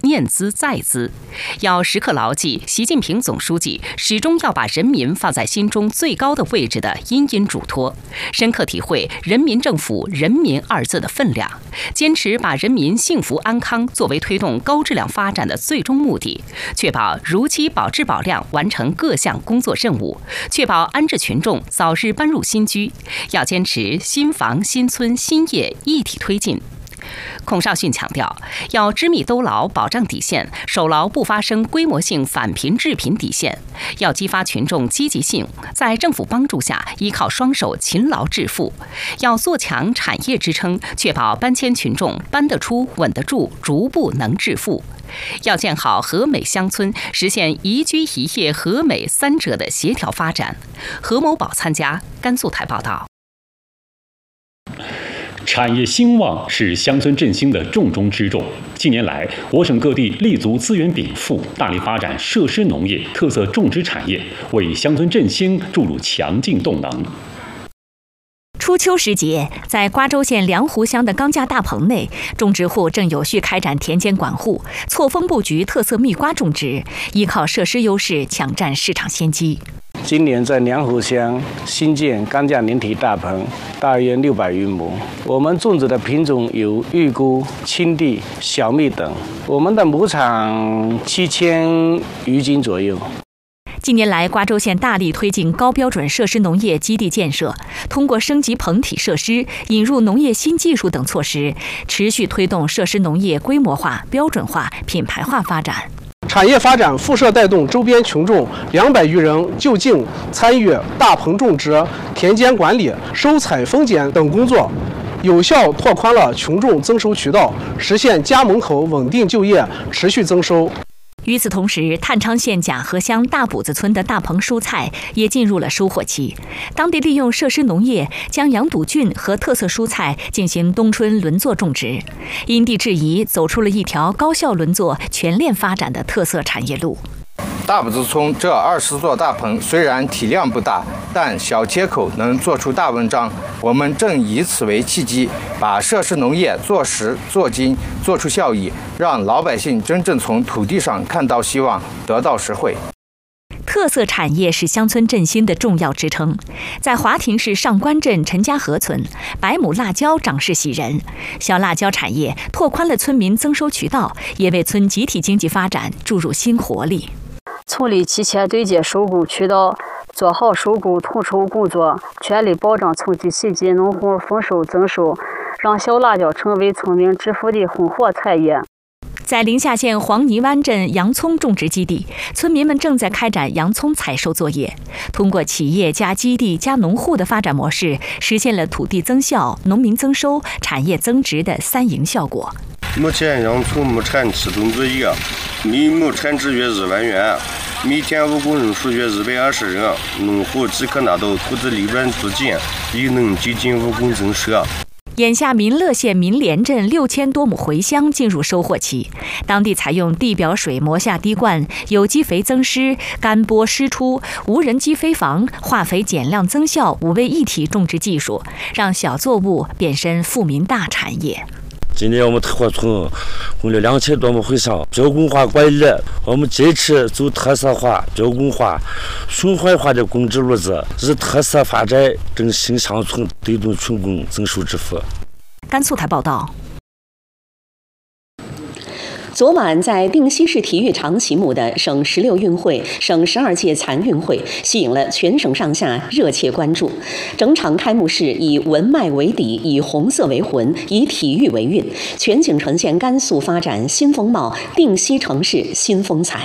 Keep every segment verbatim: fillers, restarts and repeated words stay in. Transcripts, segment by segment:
念兹在兹。要时刻牢记习近平总书记始终要把人民放在心中最高的位置的殷殷嘱托，深刻体会人民政府“人民”二字的分量，坚持把人民幸福安康作为推动高质量发展的最终目的，确保如期保质保量完成各项工作任务，确保安置群众早日搬入新居。要坚持新房、新村、新业一体推进。孔少迅强调，要织密兜牢保障底线，守牢不发生规模性返贫致贫底线。要激发群众积极性，在政府帮助下依靠双手勤劳致富。要做强产业支撑，确保搬迁群众搬得出、稳得住，逐步能致富。要建好和美乡村，实现宜居宜业和美三者的协调发展。何某宝参加，甘肃台报道。 产业兴旺是乡村振兴的重中之重。近年来，我省各地立足资源禀赋，大力发展设施农业、特色种植产业，为乡村振兴注入强劲动能。 初秋时节，在瓜州县凉湖乡的钢架大棚内，种植户正有序开展田间管护，错峰布局特色蜜瓜种植，依靠设施优势抢占市场先机。 今年在凉湖乡新建钢架连体大棚，大约六百余亩。我们种植的品种有玉菇、青地、小蜜等。我们的亩产七千余斤左右。 近年来，瓜州县大力推进高标准设施农业基地建设，通过升级棚体设施、引入农业新技术等措施，持续推动设施农业规模化、标准化、品牌化发展。 产业发展辐射带动周边群众两百余人就近参与大棚种植、田间管理、收采分拣等工作，有效拓宽了群众增收渠道，实现家门口稳定就业、持续增收。 与此同时，探昌县甲河乡大补子村的大棚蔬菜也进入了收获期。当地利用设施农业，将羊肚菌和特色蔬菜进行冬春轮作种植，因地制宜，走出了一条高效轮作、全链发展的特色产业路。 大补子村这二十座大棚虽然体量不大，但小切口能做出大文章。我们正以此为契机，把设施农业做实做精，做出效益，让老百姓真正从土地上看到希望，得到实惠。 特色产业是乡村振兴的重要支撑。在华亭市上官镇陈家河村，百亩辣椒长势喜人，小辣椒产业拓宽了村民增收渠道，也为村集体经济发展注入新活力。 村里提前对接收购渠道，做好收购统筹工作，全力保障村级细级农户丰收增收，让小辣椒成为村民致富的混合产业。 在临夏县黄泥湾镇洋葱种植基地，村民们正在开展洋葱采收作业。通过企业加基地加农户的发展模式，实现了土地增效、农民增收、产业增值的三赢效果。 目前洋葱亩产启动作业，每亩产值约一万元，每天务工人数约一百二十人，农户即可拿到投资利润资金，亦能接近务工增收。 眼下，民乐县民连镇六千多亩茴香进入收获期，当地采用地表水磨下滴灌、有机肥增施、干播施出、无人机飞防、化肥减量增效五位一体种植技术，让小作物变身富民大产业。 今年我们特化村种了两千多亩茴香，标工化管理，我们坚持走特色化、标工化、循环化的种植路子，以特色发展振兴乡村，推动群众增收致富。 甘肃台报道。 昨晚在定西市体育场启幕的省十六运会、省十二届残运会，吸引了全省上下热切关注。整场开幕式以文脉为底，以红色为魂，以体育为韵，全景呈现甘肃发展新风貌、定西城市新风采。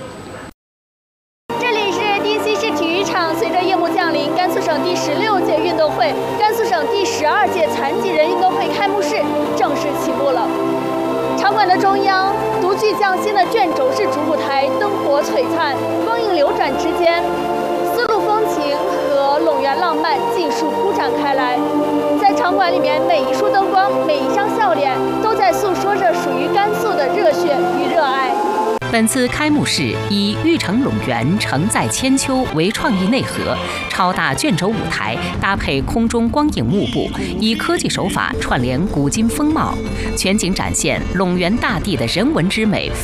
这里是定西市体育场，随着夜幕降临，甘肃省第十六届运动会、甘肃省第十二届残疾人运动会开幕式正式启幕了。场馆的中央，独具匠心的卷轴式主舞台灯火璀璨，光影流转之间，丝路风情和陇园浪漫尽数铺展开来。在场馆里面，每一束灯光，每一张笑脸，都在诉说着属于甘肃的热血与热爱。 本次开幕式以玉城陇园承载千秋为创意内核，超大卷轴舞台搭配空中光影幕布，以科技手法串联古今风貌，全景展现陇园大地的人文之美、